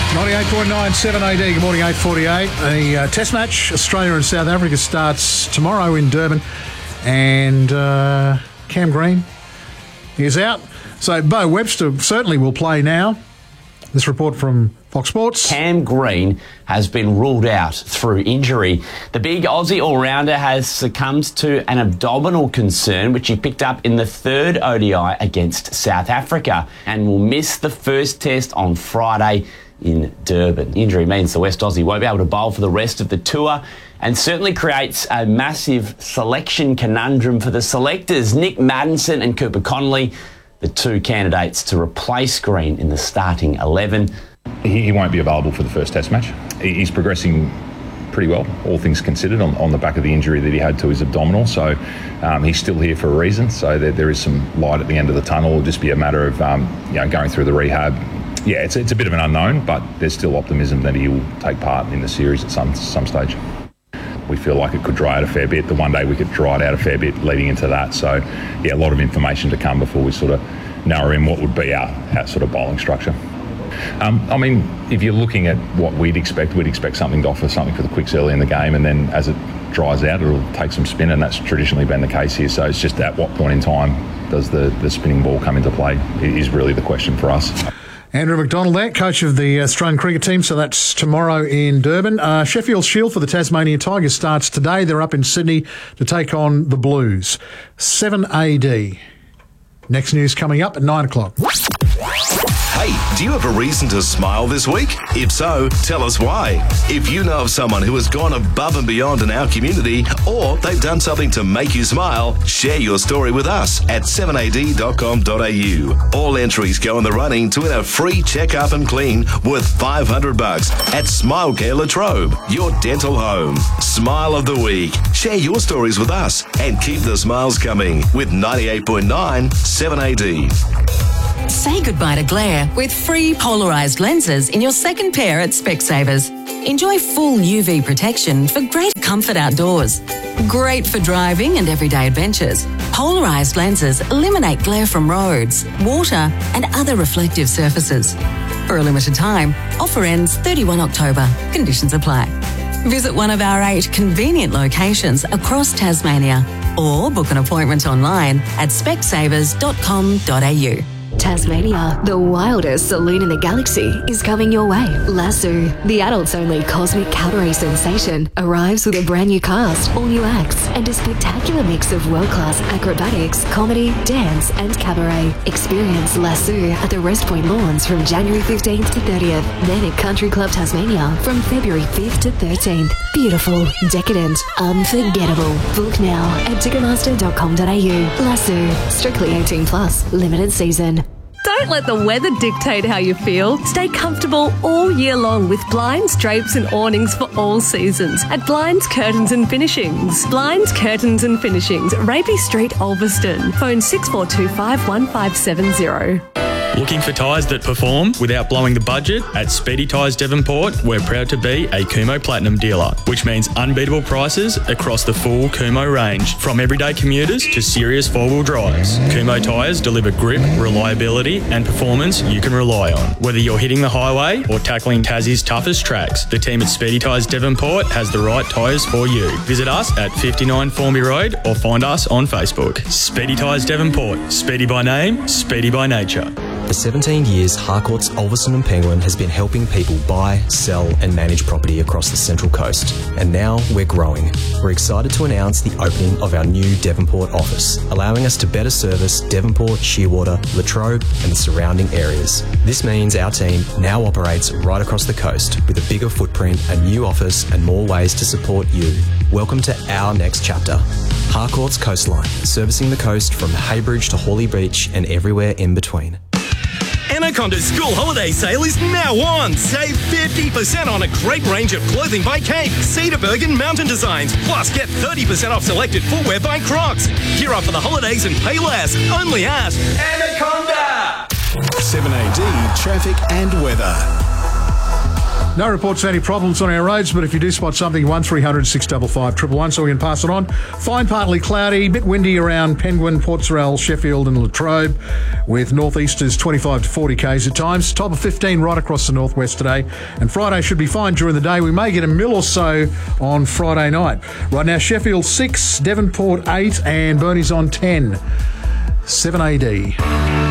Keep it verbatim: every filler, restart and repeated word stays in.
ninety-eight point nine, seven A D. Good morning, eight forty-eight. The uh, test match, Australia and South Africa, starts tomorrow in Durban. And uh, Cam Green is out. So Bo Webster certainly will play now. This report from Fox Sports. Cam Green has been ruled out through injury. The big Aussie all-rounder has succumbed to an abdominal concern, which he picked up in the third O D I against South Africa, and will miss the first test on Friday in Durban. Injury means the West Aussie won't be able to bowl for the rest of the tour, and certainly creates a massive selection conundrum for the selectors. Nick Maddinson and Cooper Connolly, the two candidates to replace Green in the starting eleven. He, he won't be available for the first test match. He, he's progressing pretty well, all things considered, on, on the back of the injury that he had to his abdominal. So um, he's still here for a reason. So there, there is some light at the end of the tunnel. It'll just be a matter of um, you know, going through the rehab. Yeah, it's, it's a bit of an unknown, but there's still optimism that he will take part in the series at some some stage. We feel like it could dry out a fair bit. The one day we could dry it out a fair bit leading into that. So, yeah, a lot of information to come before we sort of narrow in what would be our, our sort of bowling structure. Um, I mean, if you're looking at what we'd expect, we'd expect something to offer something for the quicks early in the game, and then as it dries out, it'll take some spin, and that's traditionally been the case here. So it's just at what point in time does the, the spinning ball come into play is really the question for us. Andrew McDonald there, coach of the Australian cricket team, so that's tomorrow in Durban. Uh, Sheffield Shield for the Tasmania Tigers starts today. They're up in Sydney to take on the Blues. seven A D. Next news coming up at nine o'clock. Hey, do you have a reason to smile this week? If so, tell us why. If you know of someone who has gone above and beyond in our community, or they've done something to make you smile, share your story with us at seven a d dot com dot a u. All entries go in the running to win a free check-up and clean worth five hundred bucks at SmileCare Latrobe, your dental home. Smile of the week. Share your stories with us and keep the smiles coming with ninety-eight point nine, seven A D. Say goodbye to glare with free polarised lenses in your second pair at Specsavers. Enjoy full U V protection for greater comfort outdoors. Great for driving and everyday adventures. Polarised lenses eliminate glare from roads, water and other reflective surfaces. For a limited time, offer ends thirty-first of October. Conditions apply. Visit one of our eight convenient locations across Tasmania or book an appointment online at specsavers dot com dot a u. Tasmania, the wildest saloon in the galaxy, is coming your way. Lasso, the adults-only cosmic cabaret sensation, arrives with a brand new cast, all new acts, and a spectacular mix of world-class acrobatics, comedy, dance, and cabaret. Experience Lasso at the Rest Point Lawns from January fifteenth to thirtieth, then at Country Club Tasmania from February fifth to thirteenth. Beautiful, decadent, unforgettable. Book now at ticketmaster dot com dot a u. Lasso, strictly eighteen plus, limited season. Don't let the weather dictate how you feel. Stay comfortable all year long with blinds, drapes and awnings for all seasons at Blinds, Curtains and Finishings. Blinds, Curtains and Finishings, Rapey Street, Ulverston. Phone six four two five, one five seven zero. Looking for tyres that perform without blowing the budget? At Speedy Tyres Devonport, we're proud to be a Kumho Platinum dealer, which means unbeatable prices across the full Kumho range, from everyday commuters to serious four-wheel drives. Kumho tyres deliver grip, reliability and performance you can rely on. Whether you're hitting the highway or tackling Tassie's toughest tracks, the team at Speedy Tyres Devonport has the right tyres for you. Visit us at fifty-nine Formby Road or find us on Facebook. Speedy Tyres Devonport. Speedy by name, speedy by nature. For seventeen years, Harcourts, Ulverston and Penguin has been helping people buy, sell and manage property across the Central Coast. And now we're growing. We're excited to announce the opening of our new Devonport office, allowing us to better service Devonport, Shearwater, Latrobe and the surrounding areas. This means our team now operates right across the coast with a bigger footprint, a new office and more ways to support you. Welcome to our next chapter. Harcourts Coastline, servicing the coast from Haybridge to Hawley Beach and everywhere in between. Anaconda's school holiday sale is now on. Save fifty percent on a great range of clothing by Cape, Cedarburg and Mountain Designs. Plus, get thirty percent off selected footwear by Crocs. Gear up for the holidays and pay less. Only at Anaconda. seven A D traffic and weather. No reports of any problems on our roads, but if you do spot something, one three hundred six five five one one one so we can pass it on. Fine, partly cloudy, bit windy around Penguin, Port Sorell, Sheffield and Latrobe, with northeasters twenty-five to forty k's at times. Top of fifteen right across the northwest today. And Friday should be fine during the day. We may get a mil or so on Friday night. Right now, Sheffield six, Devonport eight, and Burnie's on ten. seven A D.